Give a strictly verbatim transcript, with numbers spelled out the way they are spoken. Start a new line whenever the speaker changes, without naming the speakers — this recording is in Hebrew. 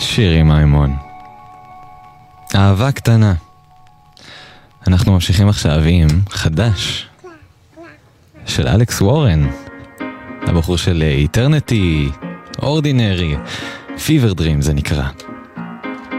שירי מימון. אהבה קטנה. אנחנו ממשיכים עכשיו עם חדש של אלכס וורן, הבחור של איטרניטי, אורדינרי, פיבר דרים זה נקרא.